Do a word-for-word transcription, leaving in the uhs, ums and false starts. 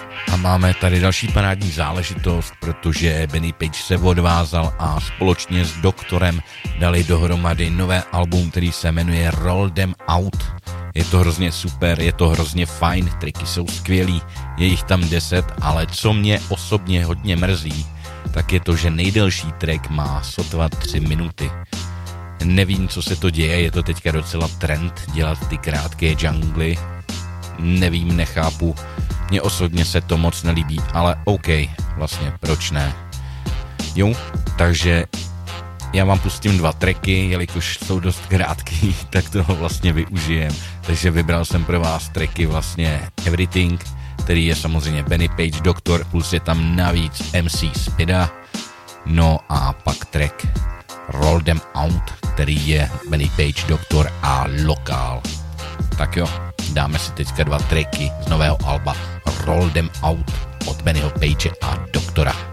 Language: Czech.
A máme tady další parádní záležitost, protože Benny Page se odvázal a společně s Doktorem dali dohromady nové album, který se jmenuje Roll Them Out. Je to hrozně super, je to hrozně fajn, triky jsou skvělý, je jich tam deset, ale co mě osobně hodně mrzí, tak je to, že nejdelší track má sotva tři minuty. Nevím, co se to děje, je to teďka docela trend dělat ty krátké jungly. Nevím, nechápu, mně osobně se to moc nelíbí, ale OK, vlastně proč ne. Jo, takže já vám pustím dva tracky, jelikož jsou dost krátký, tak toho vlastně využijem. Takže vybral jsem pro vás tracky vlastně Everything, který je samozřejmě Benny Page, Doktor, plus je tam navíc M C Spida. No a pak track Roll Them Out, který je Benny Page, Doktor a Lokál. Tak jo, dáme si teďka dva tracky z nového alba Roll Them Out od Bennyho Page a Doktora.